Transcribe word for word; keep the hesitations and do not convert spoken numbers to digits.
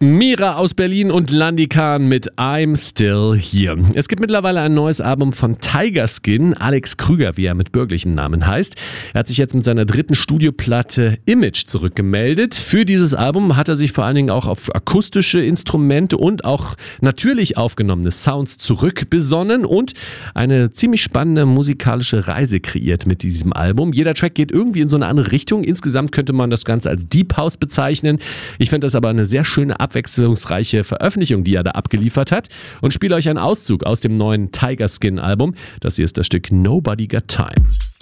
Mira aus Berlin und Landi Kahn mit I'm Still Here. Es gibt mittlerweile ein neues Album von Tigerskin, Alex Krüger, wie er mit bürgerlichem Namen heißt. Er hat sich jetzt mit seiner dritten Studioplatte Image zurückgemeldet. Für dieses Album hat er sich vor allen Dingen auch auf akustische Instrumente und auch natürlich aufgenommene Sounds zurückbesonnen und eine ziemlich spannende musikalische Reise kreiert mit diesem Album. Jeder Track geht irgendwie in so eine andere Richtung. Insgesamt könnte man das Ganze als Deep House bezeichnen. Ich finde das aber eine sehr schöne abwechslungsreiche Veröffentlichung, die er da abgeliefert hat, und spiele euch einen Auszug aus dem neuen Tigerskin-Album. Das hier ist das Stück Nobody Got Time.